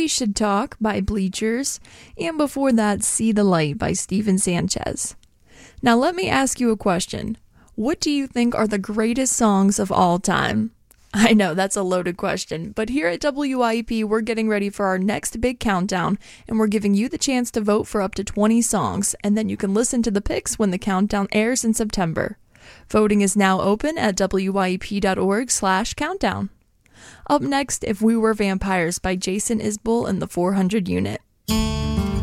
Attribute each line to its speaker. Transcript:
Speaker 1: We Should Talk by Bleachers, and before that, See the Light by Steven Sanchez. Now let me ask you a question. What do you think are the greatest songs of all time? I know, that's a loaded question, but here at WYEP, we're getting ready for our next big countdown, and we're giving you the chance to vote for up to 20 songs, and then you can listen to the picks when the countdown airs in September. Voting is now open at wyep.org/countdown. Up next, If We Were Vampires by Jason Isbell and the 400 Unit.